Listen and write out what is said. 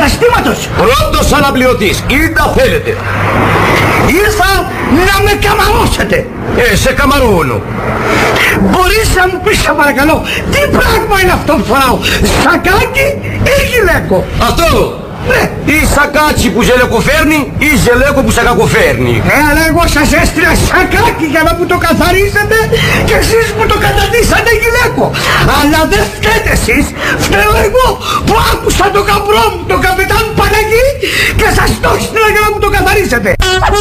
καταστήματος. Πρώτος αναπληρωτής, είτε θέλετε. Ήρθα να με καμαρώσετε. Σε καμαρώνω. Μπορείς να μου πεις σε παρακαλώ τι πράγμα είναι αυτό που φοράω, σακάκι ή γυλαίκο? Αυτό. Ναι. Ή σακάτσι που ζελεκοφέρνει ή ζελέκο που σακακοφέρνει. Αλλά εγώ σας έστειλα σακάκι για να μου το καθαρίσετε και εσείς μου το καταντήσατε γυλαίκο. Αλλά δεν φταίτε εσείς, φταίω εγώ που άκουσα το καμπρό μου, τον καπετάν Παναγί, και σας το έστειλα για να μου το καθαρίσετε.